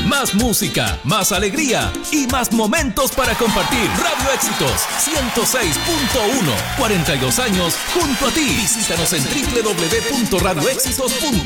Más música, más alegría y más momentos para compartir. Radio Éxitos 106.1. 42 años junto a ti. Visítanos en www.radioexitos.com.